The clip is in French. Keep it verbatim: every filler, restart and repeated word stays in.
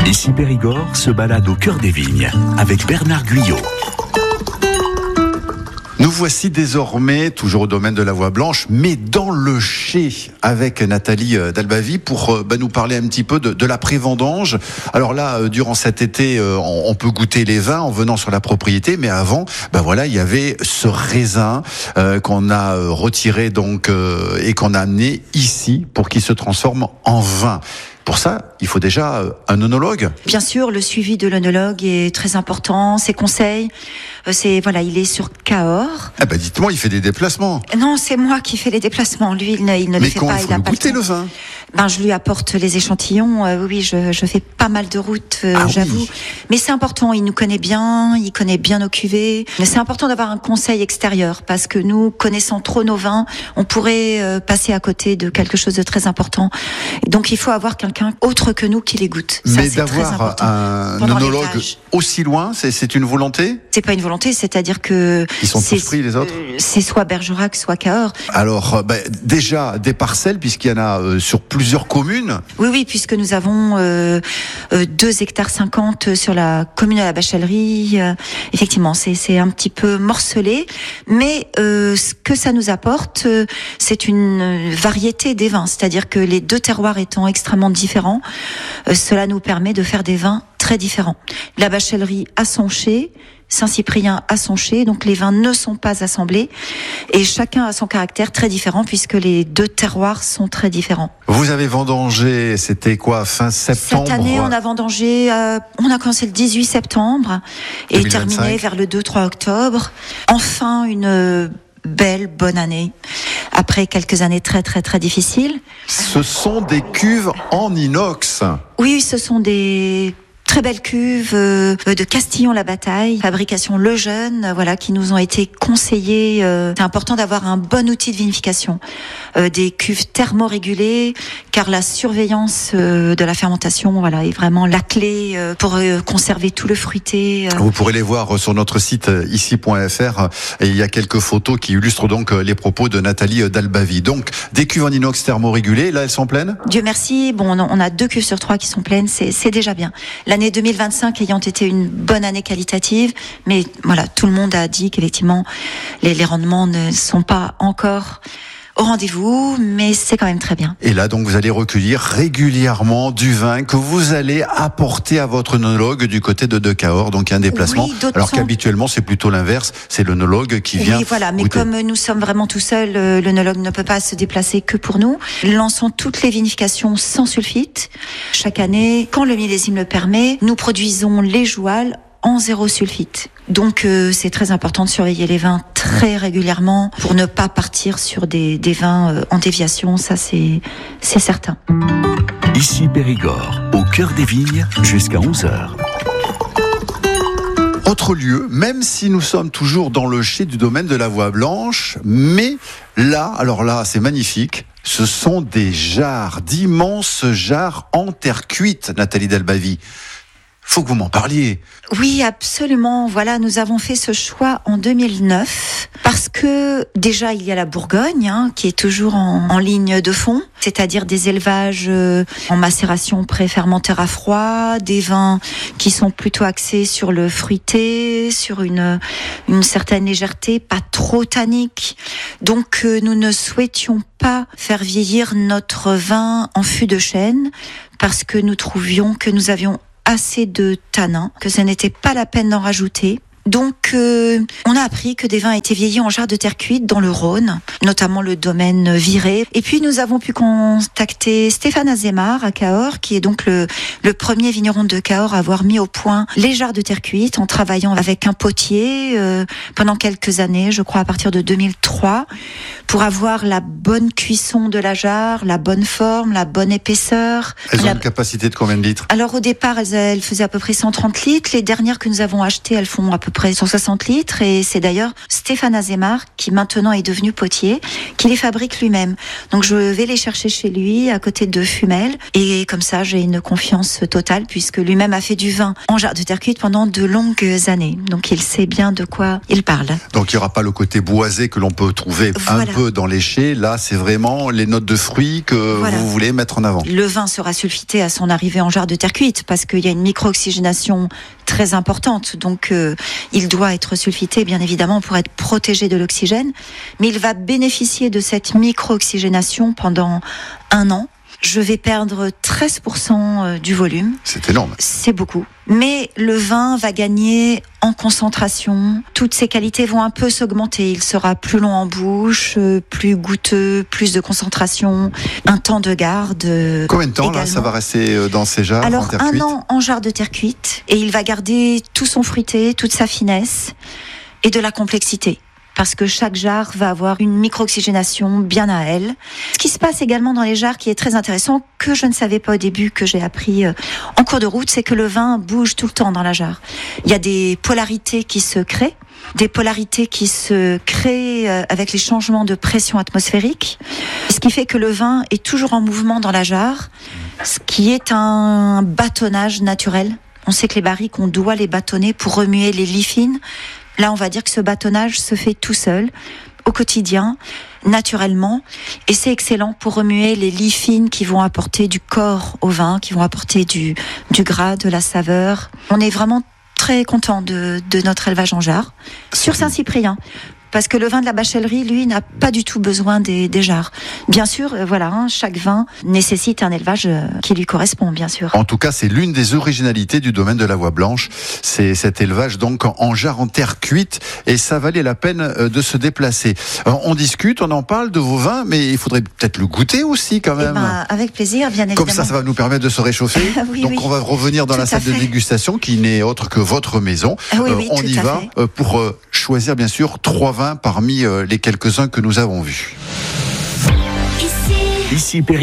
Ici Périgord se balade au cœur des vignes avec Bernard Guyot. Nous voici désormais, toujours au domaine de la Voie Blanche, mais dans le chai, avec Nathalie Dalbavie pour bah, nous parler un petit peu de, de la pré-vendange. Alors là, durant cet été, on, on peut goûter les vins en venant sur la propriété, mais avant, bah voilà, il y avait ce raisin euh, qu'on a retiré donc euh, et qu'on a amené ici pour qu'il se transforme en vin. Pour ça, il faut déjà un œnologue. Bien sûr, le suivi de l'œnologue est très important. Ses conseils, c'est voilà, il est sur Cahors. Ah bah dites-moi, il fait des déplacements. Non, c'est moi qui fais les déplacements. Lui, il ne, il ne Mais les fait quand pas. il faut il a le pas goûter le, le vin. Ben, je lui apporte les échantillons. Euh, oui, je, je fais pas mal de routes, euh, ah j'avoue. Oui. Mais c'est important. Il nous connaît bien. Il connaît bien nos cuvées. Mais c'est important d'avoir un conseil extérieur parce que nous, connaissant trop nos vins, on pourrait euh, passer à côté de quelque chose de très important. Donc, il faut avoir quelqu'un autre que nous qui les goûte. Ça, Mais c'est très d'avoir important. un œnologue aussi loin, c'est, c'est une volonté ? C'est pas une volonté, c'est-à-dire que ils sont tous pris les autres. Euh, c'est soit Bergerac, soit Cahors. Alors, bah, déjà des parcelles puisqu'il y en a euh, sur plusieurs communes. Oui, oui, puisque nous avons euh, euh, deux hectares cinquante sur la commune de la Bachellerie. Euh, effectivement, c'est c'est un petit peu morcelé, mais euh, ce que ça nous apporte, euh, c'est une variété des vins, c'est-à-dire que les deux terroirs étant extrêmement différents, euh, cela nous permet de faire des vins très différents. La Bachellerie a son chai, Saint-Cyprien a son chai, donc les vins ne sont pas assemblés et chacun a son caractère très différent puisque les deux terroirs sont très différents. Vous avez vendangé, c'était quoi, fin septembre ? Cette année, on a vendangé, euh, on a commencé le dix-huit septembre et deux mille vingt-cinq terminé vers le deux trois octobre. Enfin, une belle, bonne année. Après quelques années très, très, très difficiles. Ce sont des cuves en inox. Oui, ce sont des très belles cuves euh, de Castillon-la-Bataille, fabrication Lejeune, euh, voilà, qui nous ont été conseillées. Euh, c'est important d'avoir un bon outil de vinification, euh, des cuves thermorégulées, car la surveillance euh, de la fermentation, voilà, est vraiment la clé euh, pour euh, conserver tout le fruité. Euh. Vous pourrez les voir sur notre site ici point f r et il y a quelques photos qui illustrent donc les propos de Nathalie Dalbavie. Donc des cuves en inox thermorégulées, là elles sont pleines ? Dieu merci, bon, on a deux cuves sur trois qui sont pleines, c'est, c'est déjà bien. L'année deux mille vingt-cinq ayant été une bonne année qualitative, mais voilà, tout le monde a dit qu'effectivement les, les rendements ne sont pas encore au rendez-vous, mais c'est quand même très bien. Et là, donc, vous allez recueillir régulièrement du vin que vous allez apporter à votre œnologue du côté de, de Cahors, donc un déplacement. Oui, alors sont... qu'habituellement, c'est plutôt l'inverse, c'est l'œnologue qui vient. Oui, voilà, mais goûter. Comme nous sommes vraiment tout seuls, l'œnologue ne peut pas se déplacer que pour nous. Nous lançons toutes les vinifications sans sulfite. Chaque année, quand le millésime le permet, nous produisons les jouals en zéro sulfite. Donc euh, c'est très important de surveiller les vins très régulièrement pour ne pas partir sur des, des vins euh, en déviation, ça c'est, c'est certain. Ici Périgord, au cœur des vignes, jusqu'à onze heures. Autre lieu, même si nous sommes toujours dans le chai du domaine de la Voie Blanche, mais là, alors là, c'est magnifique, ce sont des jarres, d'immenses jarres en terre cuite, Nathalie Dalbavie. Faut que vous m'en parliez. Oui, absolument. Voilà, nous avons fait ce choix en deux mille neuf parce que déjà il y a la Bourgogne hein, qui est toujours en, en ligne de fond, c'est-à-dire des élevages euh, en macération pré-fermentaire à froid, des vins qui sont plutôt axés sur le fruité, sur une une certaine légèreté, pas trop tannique. Donc euh, nous ne souhaitions pas faire vieillir notre vin en fût de chêne parce que nous trouvions que nous avions assez de tanins, que ce n'était pas la peine d'en rajouter. Donc, euh, on a appris que des vins étaient vieillis en jarre de terre cuite dans le Rhône, notamment le domaine Viré. Et puis, nous avons pu contacter Stéphane Azémar à Cahors, qui est donc le, le premier vigneron de Cahors à avoir mis au point les jarres de terre cuite en travaillant avec un potier euh, pendant quelques années, je crois à partir de deux mille trois, pour avoir la bonne cuisson de la jarre, la bonne forme, la bonne épaisseur. Elles ont la... une capacité de combien de litres ? Alors, au départ, elles, elles faisaient à peu près cent trente litres. Les dernières que nous avons achetées, elles font à peu près près cent soixante litres et c'est d'ailleurs Stéphane Azémar, qui maintenant est devenu potier, qui les fabrique lui-même. Donc je vais les chercher chez lui, à côté de Fumel, et comme ça j'ai une confiance totale puisque lui-même a fait du vin en jarre de terre cuite pendant de longues années. Donc il sait bien de quoi il parle. Donc il n'y aura pas le côté boisé que l'on peut trouver voilà. un peu dans les chais. Là, c'est vraiment les notes de fruits que voilà. vous voulez mettre en avant. Le vin sera sulfité à son arrivée en jarre de terre cuite parce qu'il y a une micro-oxygénation très importante. Donc euh, il doit être sulfité, bien évidemment, pour être protégé de l'oxygène. Mais il va bénéficier de cette micro-oxygénation pendant un an. Je vais perdre treize pour cent du volume. C'est énorme. C'est beaucoup. Mais le vin va gagner en concentration. Toutes ses qualités vont un peu s'augmenter. Il sera plus long en bouche, plus goûteux, plus de concentration, un temps de garde. Combien de temps également. Là, ça va rester dans ces jarres Alors, en terre un cuite an en jarre de terre cuite. Et il va garder tout son fruité, toute sa finesse et de la complexité. Parce que chaque jarre va avoir une micro-oxygénation bien à elle. Ce qui se passe également dans les jarres, qui est très intéressant, que je ne savais pas au début, que j'ai appris en cours de route, c'est que le vin bouge tout le temps dans la jarre. Il y a des polarités qui se créent, des polarités qui se créent avec les changements de pression atmosphérique, ce qui fait que le vin est toujours en mouvement dans la jarre, ce qui est un bâtonnage naturel. On sait que les barriques, on doit les bâtonner pour remuer les lies fines. Là, on va dire que ce bâtonnage se fait tout seul, au quotidien, naturellement. Et c'est excellent pour remuer les lies fines qui vont apporter du corps au vin, qui vont apporter du, du gras, de la saveur. On est vraiment très content de, de notre élevage en jarre. Sur Saint-Cyprien. Parce que le vin de la Bachellerie, lui, n'a pas du tout besoin des, des jarres. Bien sûr, euh, voilà, hein, chaque vin nécessite un élevage euh, qui lui correspond, bien sûr. En tout cas, c'est l'une des originalités du domaine de la Voie Blanche. C'est cet élevage donc en jarre en terre cuite, et ça valait la peine de se déplacer. Alors, on discute, on en parle de vos vins, mais il faudrait peut-être le goûter aussi quand même. Eh ben, avec plaisir, bien évidemment. Comme ça, ça va nous permettre de se réchauffer. oui, donc oui. on va revenir dans tout la salle de dégustation qui n'est autre que votre maison. Oui, oui, euh, on tout y à va fait. pour choisir bien sûr trois vins parmi les quelques-uns que nous avons vus. Ici Périgord.